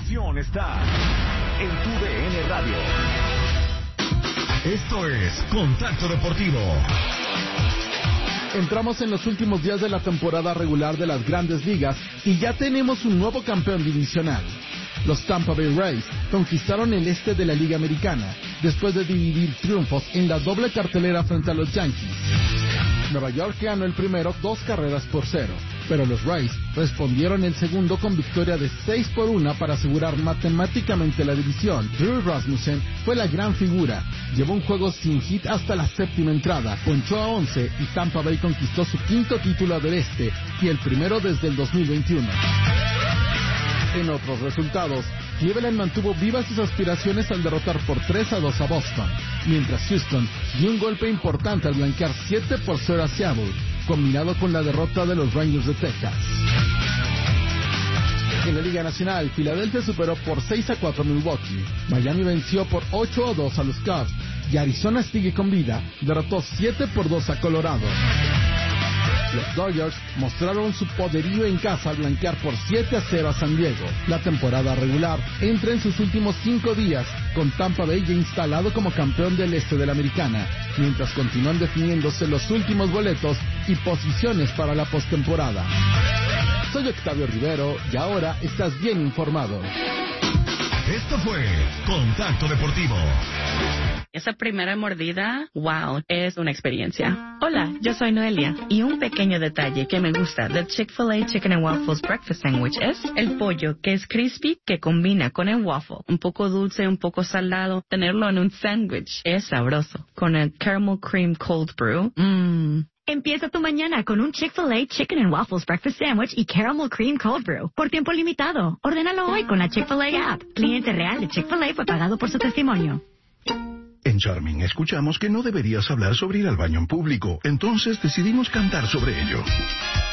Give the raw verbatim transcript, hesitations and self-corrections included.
información está en tu D N Radio. Esto es Contacto Deportivo. Entramos en los últimos días de la temporada regular de las Grandes Ligas y ya tenemos un nuevo campeón divisional. Los Tampa Bay Rays conquistaron el este de la Liga Americana después de dividir triunfos en la doble cartelera frente a los Yankees. Nueva York ganó el primero dos carreras por cero, pero los Rays respondieron el segundo con victoria de seis por una para asegurar matemáticamente la división. Drew Rasmussen fue la gran figura, llevó un juego sin hit hasta la séptima entrada, ponchó a once y Tampa Bay conquistó su quinto título del este y el primero desde el dos mil veintiuno. En otros resultados, Cleveland mantuvo vivas sus aspiraciones al derrotar por tres a dos a Boston, mientras Houston dio un golpe importante al blanquear siete por cero a Seattle, combinado con la derrota de los Rangers de Texas. En la Liga Nacional, Filadelfia superó por seis a cuatro a Milwaukee, Miami venció por ocho a dos a los Cubs y Arizona sigue con vida, derrotó siete por dos a Colorado. Los Dodgers mostraron su poderío en casa al blanquear por siete a cero a San Diego. La temporada regular entra en sus últimos cinco días, con Tampa Bay ya instalado como campeón del este de la Americana, mientras continúan definiéndose los últimos boletos y posiciones para la postemporada. Soy Octavio Rivero y ahora estás bien informado. Esto fue Contacto Deportivo. Esa primera mordida, wow, es una experiencia. Hola, yo soy Noelia y un pequeño detalle que me gusta del Chick-fil-A Chicken and Waffles Breakfast Sandwich es el pollo que es crispy que combina con el waffle. Un poco dulce, un poco salado. Tenerlo en un sándwich es sabroso. Con el caramel cream cold brew, mmm. Empieza tu mañana con un Chick-fil-A Chicken and Waffles Breakfast Sandwich y Caramel Cream Cold Brew. Por tiempo limitado. Ordénalo hoy con la Chick-fil-A app. Cliente real de Chick-fil-A fue pagado por su testimonio. En Charming escuchamos que no deberías hablar sobre ir al baño en público. Entonces decidimos cantar sobre ello.